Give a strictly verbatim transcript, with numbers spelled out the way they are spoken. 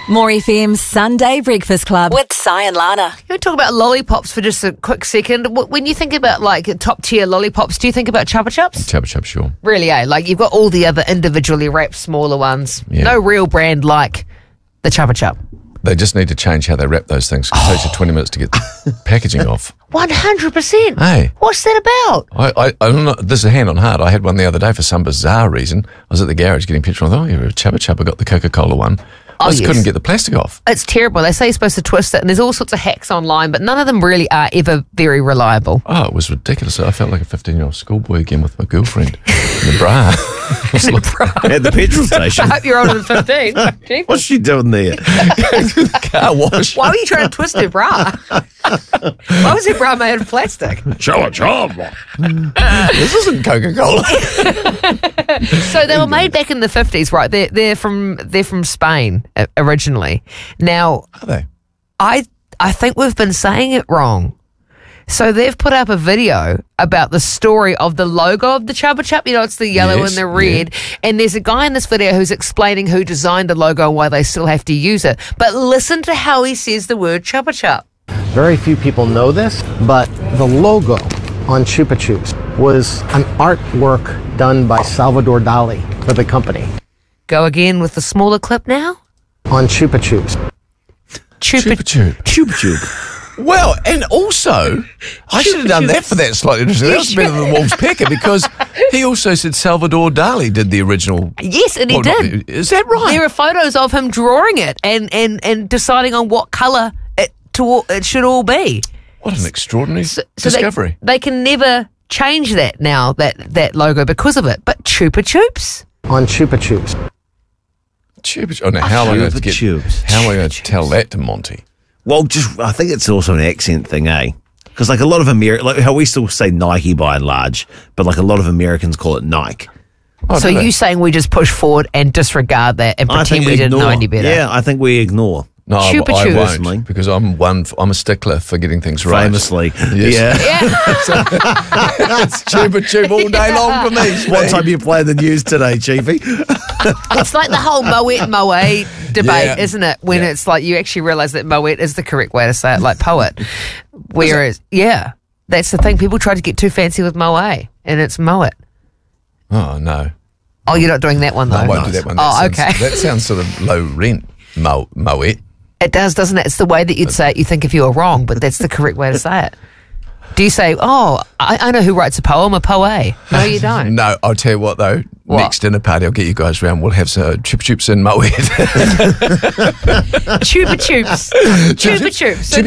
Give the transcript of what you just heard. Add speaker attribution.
Speaker 1: More F M's Sunday Breakfast Club with Si and Lana.
Speaker 2: Can we talk about lollipops for just a quick second? Wh- When you think about like top tier lollipops, do you think about Chupa Chups?
Speaker 3: Chupa Chups, sure.
Speaker 2: Really, eh? Like you've got all the other individually wrapped smaller ones.
Speaker 3: Yeah.
Speaker 2: No real brand like the Chupa Chup.
Speaker 3: They just need to change how they wrap those things. It takes you twenty minutes to get the packaging off.
Speaker 2: one hundred percent.
Speaker 3: Hey.
Speaker 2: What's that about?
Speaker 3: I, I, I'm not, this is a hand on heart. I had one the other day for some bizarre reason. I was at the garage getting petrol. I thought, oh, you're a Chupa Chup. I got the Coca-Cola one. I
Speaker 2: Oh,
Speaker 3: just
Speaker 2: yes.
Speaker 3: couldn't get the plastic off.
Speaker 2: It's terrible. They say you're supposed to twist it, and there's all sorts of hacks online, but none of them really are ever very reliable.
Speaker 3: Oh, it was ridiculous. I felt like a fifteen-year-old schoolboy again with my girlfriend in the bra.
Speaker 4: At the petrol station.
Speaker 2: I hope you're older than fifteen. Jeez.
Speaker 4: What's she doing there?
Speaker 3: Car wash.
Speaker 2: Why were you trying to twist her bra? Why was her bra made of plastic?
Speaker 4: Chupa Chup.
Speaker 3: This isn't Coca-Cola.
Speaker 2: So they were made back in the fifties, right? They're they're from they're from Spain uh, originally. Now,
Speaker 3: Are they?
Speaker 2: I I think we've been saying it wrong. So they've put up a video about the story of the logo of the Chupa Chup. You know, it's the yellow
Speaker 3: Yes,
Speaker 2: and the red. And there's a guy in this video who's explaining who designed the logo and why they still have to use it. But listen to how he says the word Chupa Chup.
Speaker 5: Very few people know this, but the logo on Chupa Chups was an artwork done by Salvador Dali for the company.
Speaker 2: Go again with the smaller clip now.
Speaker 5: On Chupa Chups.
Speaker 2: Chupa,
Speaker 3: Chupa Chup.
Speaker 4: Chupa Chup.
Speaker 3: Well, and also, I should have done that for that slightly. That was better than Wolf's Pecker because he also said Salvador Dali did the original.
Speaker 2: Yes, and he
Speaker 3: Well, not-
Speaker 2: did.
Speaker 3: Is that right?
Speaker 2: There are photos of him drawing it and, and, and deciding on what colour it, to, it should all be.
Speaker 3: What an extraordinary
Speaker 2: So, so they-
Speaker 3: discovery.
Speaker 2: They, can never change that now, that, that logo, because of it. But Chupa Chups?
Speaker 5: On Chupa Chups.
Speaker 3: Chupa Chup. Oh, now, how am I going to
Speaker 4: Chupa
Speaker 3: get?
Speaker 4: Chups.
Speaker 3: How am I going to tell that to Monty?
Speaker 4: Well, just I think it's also an accent thing, eh? Because like a lot of Ameri- like how we still say Nike by and large, but like a lot of Americans call it Nike.
Speaker 3: Oh,
Speaker 2: So
Speaker 3: do they?
Speaker 2: you saying we just push forward and disregard that and
Speaker 4: I
Speaker 2: pretend
Speaker 4: think
Speaker 2: we didn't know
Speaker 4: ignore.
Speaker 2: any better?
Speaker 4: Yeah, I think we ignore.
Speaker 3: No, I-
Speaker 2: Chupa
Speaker 3: I,
Speaker 2: Chups.
Speaker 3: won't because I'm one. I'm a stickler for getting things right.
Speaker 4: Famously.
Speaker 3: Yes.
Speaker 4: Yeah.
Speaker 3: It's Chupa Chup all day long for me.
Speaker 4: What time you play the news today, Chiefy?
Speaker 2: It's like the whole Moet Moet debate,
Speaker 3: Yeah.
Speaker 2: isn't it? When
Speaker 3: Yeah.
Speaker 2: it's like you actually realise that Moet is the correct way to say it, like poet. Whereas, yeah, that's the thing. People try to get too fancy with Moet, and it's Moet.
Speaker 3: Oh no,
Speaker 2: Oh, you're not doing that one, though?
Speaker 3: I won't do that one. That
Speaker 2: Oh,
Speaker 3: sounds,
Speaker 2: okay.
Speaker 3: That sounds sort of low rent. Mo, Moet.
Speaker 2: It does, doesn't it? It's the way that you'd say it. You think if you were wrong, but that's the correct way to say it. Do you say, oh, I, I know who writes a poem, a poet? No, you don't.
Speaker 3: No, I'll tell you what though.
Speaker 2: What?
Speaker 3: Next dinner party, I'll get you guys round. We'll have some Chupa Chups and Moet.
Speaker 2: Chupa Chups. Chupa Chups.